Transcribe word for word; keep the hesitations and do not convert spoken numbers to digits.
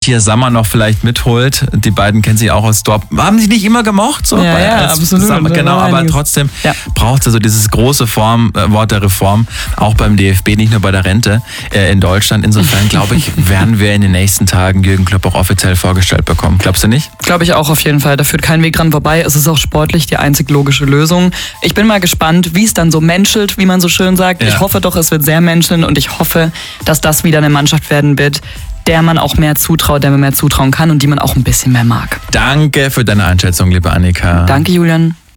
Matthias Sammer noch vielleicht mitholt. Die beiden kennen sich auch aus Dortmund. Haben sich nicht immer gemocht? So, ja, bei, ja, als absolut. Sammer, genau, aber trotzdem ja. braucht es so dieses große Form, äh, Wort der Reform, auch beim D F B, nicht nur bei der Rente äh, in Deutschland. Insofern, glaube ich, werden wir in den nächsten Tagen Jürgen Klopp auch offiziell vorgestellt bekommen. Glaubst du nicht? Glaube ich auch auf jeden Fall. Da führt kein Weg dran vorbei. Es ist auch sportlich die einzig logische Lösung. Ich bin mal gespannt, wie es dann so menschelt, wie man so schön sagt. Ja. Ich hoffe doch, es wird sehr menscheln und ich hoffe, dass das wieder eine Mannschaft werden wird, der man auch mehr zutraut, der man mehr zutrauen kann und die man auch ein bisschen mehr mag. Danke für deine Einschätzung, liebe Annika. Danke, Julian.